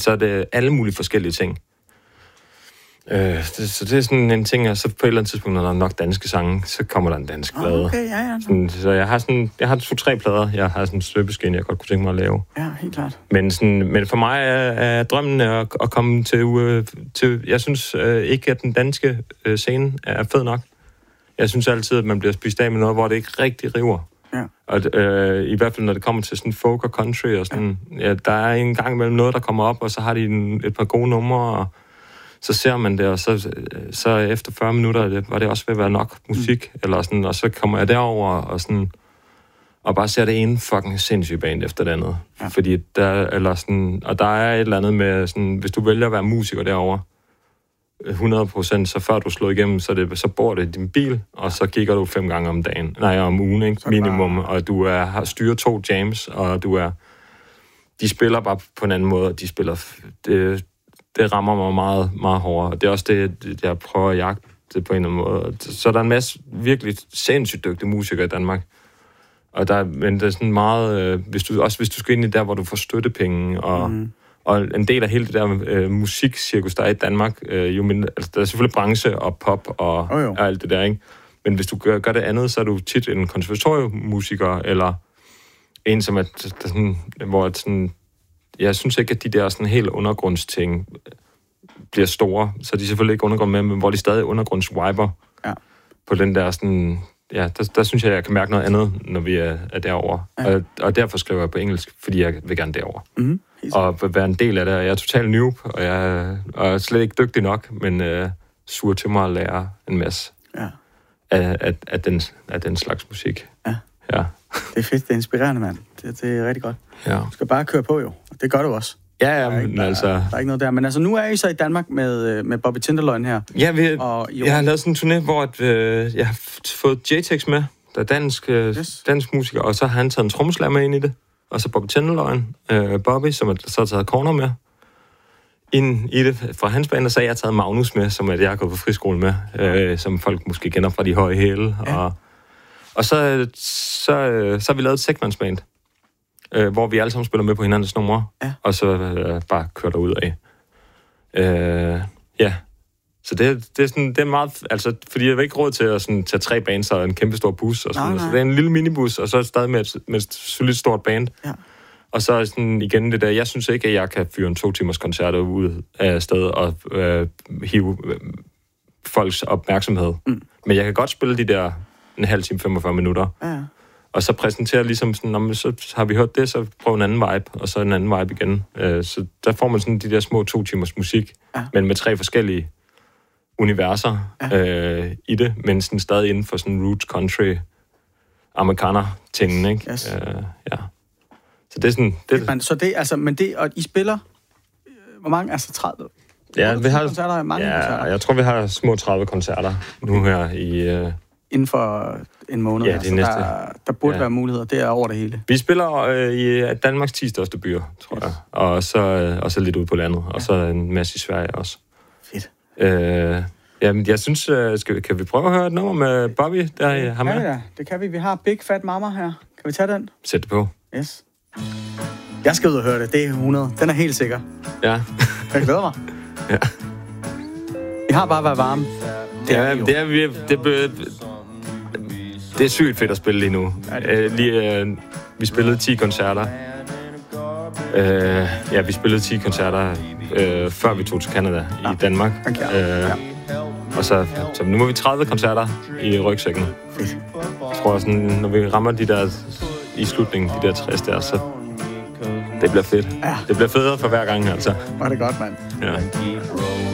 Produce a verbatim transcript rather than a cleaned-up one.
så er det alle mulige forskellige ting. Øh, det, så det er sådan en ting, og så på et eller andet tidspunkt, når der er nok danske sange, så kommer der en dansk plade. Okay, ja, ja. Sådan, så jeg har sådan, jeg har to-tre plader, jeg har sådan en støbeskin, jeg godt kunne tænke mig at lave. Ja, helt klart. Men, sådan, men for mig er, er drømmen at, at komme til, uh, til... Jeg synes uh, ikke, at den danske uh, scene er fed nok. Jeg synes altid, at man bliver spist af med noget, hvor det ikke rigtig river. Ja. Og uh, i hvert fald, når det kommer til sådan folk og country og sådan... Ja. Ja, der er en gang imellem noget, der kommer op, og så har de en, et par gode numre, og så ser man det, og så, så efter fyrre minutter det, var det også ved at være nok musik, mm. eller sådan, og så kommer jeg derover og sådan... Og bare ser det ene fucking sindssyge band efter det andet. Ja. Fordi der, eller sådan, og der er et eller andet med, sådan, hvis du vælger at være musiker derovre, hundrede procent, så før du slår igennem, så, det, så bor det i din bil, og så kigger du fem gange om dagen. Nej, om ugen, ikke? Minimum. Og du er, har styret to jams, og du er... De spiller bare på en anden måde, og de spiller... Det, det rammer mig meget, meget hårdere. Det er også det, jeg prøver at jagte det på en eller anden måde. Så der er en masse virkelig sindssygt dygtige musikere i Danmark. Og der, men det er sådan meget, øh, hvis du, også hvis du skal ind i der, hvor du får støttepenge, og, mm. og en del af hele det der øh, musikcirkus, der er i Danmark, øh, jo mindre, altså der er selvfølgelig branche og pop og, oh, og alt det der, ikke? Men hvis du gør, gør det andet, så er du tit en konservatoriemusiker, eller en, som er, der sådan, hvor sådan, jeg synes ikke, at de der sådan helt undergrundsting bliver store, så de er selvfølgelig ikke undergrund med, men hvor de stadig undergrundswiper ja. På den der sådan... Ja, der, der synes jeg, jeg kan mærke noget andet, når vi er, er derovre. Ja. Og, og derfor skriver jeg på engelsk, fordi jeg vil gerne derover. Mm-hmm. Og være en del af det. Jeg er totalt noob, og jeg og er slet ikke dygtig nok, men uh, sur til mig at lære en masse ja. af, af, af, den, af den slags musik. Ja. Ja. Det er fedt, det er inspirerende, mand. Det, det er rigtig godt. Ja. Du skal bare køre på, jo. Det gør du også. Ja, ja, men der er, altså... Der er ikke noget der. Men altså, nu er I så i Danmark med, med Bobby Tenderloin her. Ja, vi, og jeg har lavet sådan en turné, hvor at, øh, jeg har fået J-Tex med, der er dansk, øh, yes. dansk musiker, og så har han taget en trommeslager med ind i det. Og så Bobby Tenderloin, øh, Bobby, som er, så har taget Corner med ind i det fra hans band, og så har jeg taget Magnus med, som at jeg har gået på friskole med, øh, som folk måske kender fra de høje hæle. Ja. Og, og så, så, øh, så har vi lavet et segmentsband. Øh, hvor vi alle sammen spiller med på hinandens numre, ja. Og så øh, bare kører derud af. Øh, ja. Så det, det, er sådan, det er meget... Altså, fordi jeg har ikke råd til at sådan, tage tre bands og en kæmpe stor bus. Og sådan, nej, nej. Så det er en lille minibus, og så er det stadig med et, med et solidt stort band. Ja. Og så sådan igen det der... Jeg synes ikke, at jeg kan fyre en to timers koncerter ud af stedet og øh, hive øh, folks opmærksomhed. Mm. Men jeg kan godt spille de der en halv time, femogfyrre minutter. Ja. Og så præsenterer ligesom sådan, så har vi hørt det, så prøv en anden vibe, og så en anden vibe igen. Så der får man sådan de der små to timers musik, ja. Men med tre forskellige universer ja. øh, i det, men sådan stadig inden for sådan roots, country, amerikaner-tingen, ikke? Yes. Øh, ja. Så det er sådan... Det, man, så det, altså, men det, og I spiller, hvor mange, altså tredive? Ja, vi har... Koncerter, mange ja, koncerter. jeg tror, vi har små tredive koncerter nu her i... Øh, inden for en måned. Ja, det er næste. Der, der burde ja. være muligheder. Det er over det hele. Vi spiller øh, i Danmarks ti største byer, tror yes. jeg. Og så, øh, og så lidt ude på landet. Ja. Og så en masse i Sverige også. Fedt. Øh, jamen, jeg synes, øh, skal vi, kan vi prøve at høre et nummer med Bobby, der ja, har med? Ja, ja, det kan vi. Vi har Big Fat Mama her. Kan vi tage den? Sæt det på. Yes. Jeg skal ud og høre det. Det er hundrede. Den er helt sikker. Ja. Jeg glæder mig. Ja. Vi har bare været varme. Det er, det er, det er, det er Det er sygt fedt at spille lige nu. Øh, lige, øh, vi spillede ti koncerter. Øh, ja, vi spillede ti koncerter, øh, før vi tog til Canada ja. i Danmark. Okay. Øh, ja. Og så, så nu må vi tredive koncerter i rygsækken. Fedt. Jeg tror, sådan, når vi rammer de der i slutningen, de der tres der, så det bliver fedt. Ja. Det bliver federe for hver gang, altså. Var det godt, mand. Ja.